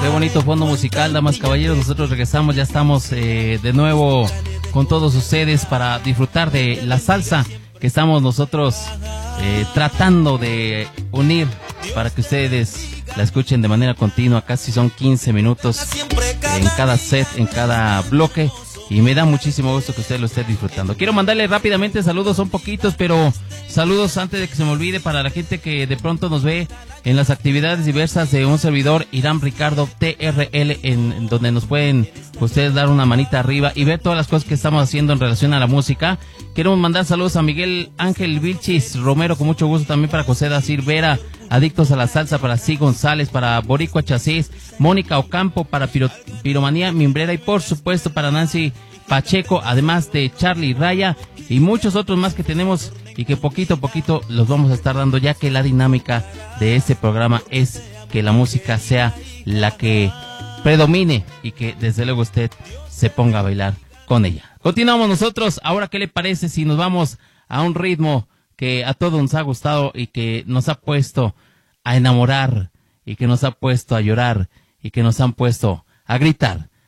Qué bonito fondo musical, damas, caballeros. Nosotros regresamos, ya estamos de nuevo con todos ustedes para disfrutar de la salsa que estamos nosotros tratando de unir para que ustedes la escuchen de manera continua. Casi son 15 minutos en cada set, en cada bloque, y me da muchísimo gusto que usted lo esté disfrutando. Quiero mandarle rápidamente saludos, son poquitos, pero saludos antes de que se me olvide para la gente que de pronto nos ve en las actividades diversas de un servidor, Irán Ricardo TRL, en donde nos pueden ustedes dar una manita arriba y ver todas las cosas que estamos haciendo en relación a la música. Quiero mandar saludos a Miguel Ángel Vilchis Romero, con mucho gusto, también para José da Silvera, Adictos a la Salsa, para C. González, para Boricua Chasis, Mónica Ocampo, para Piromanía Mimbrera, y por supuesto para Nancy Pacheco, además de Charlie Raya y muchos otros más que tenemos y que poquito a poquito los vamos a estar dando, ya que la dinámica de este programa es que la música sea la que predomine y que desde luego usted se ponga a bailar con ella. Continuamos nosotros. Ahora, ¿qué le parece si nos vamos a un ritmo que a todos nos ha gustado y que nos ha puesto a enamorar y que nos ha puesto a llorar y que nos han puesto a gritar?